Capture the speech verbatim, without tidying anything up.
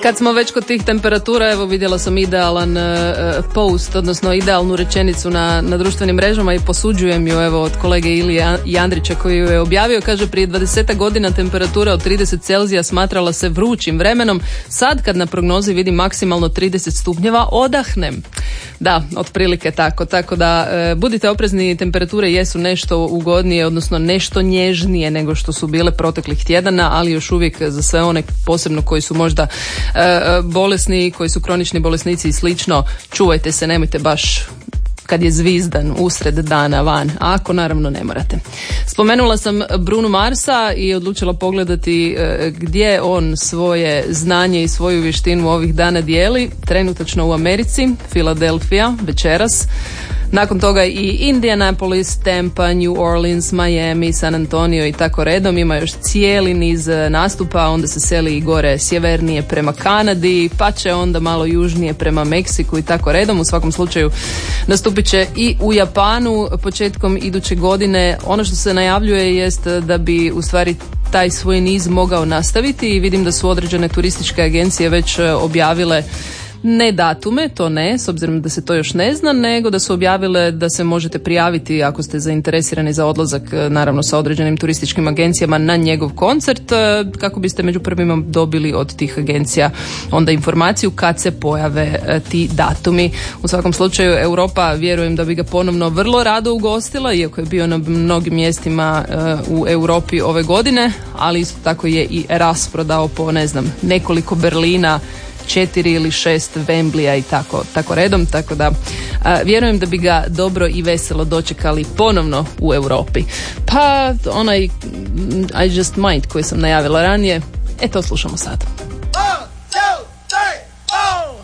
Kad smo već kod tih temperatura, evo vidjela sam idealan uh, post, odnosno idealnu rečenicu na, na društvenim mrežama i posuđujem ju evo od kolege Ilije Jandrića koji ju je objavio. Kaže, prije dvadeset godina temperatura od trideset Celzija smatrala se vrućim vremenom. Sad kad na prognozi vidim maksimalno trideset stupnjeva, odahnem. Da, otprilike tako. Tako da e, budite oprezni, temperature jesu nešto ugodnije, odnosno nešto nježnije nego što su bile proteklih tjedana, ali još uvijek za sve one posebno koji su možda e, bolesni, koji su kronični bolesnici i slično, čuvajte se, nemojte baš kad je zvizdan usred dana van, ako naravno ne morate. Spomenula sam Bruno Marsa i odlučila pogledati e, gdje on svoje znanje i svoju vještinu ovih dana dijeli. Trenutačno u Americi, Filadelfija, večeras. Nakon toga i Indianapolis, Tampa, New Orleans, Miami, San Antonio i tako redom. Ima još cijeli niz nastupa, onda se seli i gore sjevernije prema Kanadi, pa će onda malo južnije prema Meksiku i tako redom. U svakom slučaju nastupit će i u Japanu početkom iduće godine. Ono što se najavljuje jest da bi u stvari taj svoj niz mogao nastaviti i vidim da su određene turističke agencije već objavile ne datume, to ne, s obzirom da se to još ne zna, nego da su objavile da se možete prijaviti ako ste zainteresirani za odlazak, naravno sa određenim turističkim agencijama, na njegov koncert, kako biste među prvima dobili od tih agencija onda informaciju kad se pojave ti datumi. U svakom slučaju Europa, vjerujem da bi ga ponovno vrlo rado ugostila, iako je bio na mnogim mjestima u Europi ove godine, ali isto tako je i rasprodao po, ne znam, nekoliko Berlina, četiri ili šest Wembleya i tako, tako redom, tako da a, vjerujem da bi ga dobro i veselo dočekali ponovno u Europi. Pa onaj I Just Might koji sam najavila ranije, e to slušamo sad.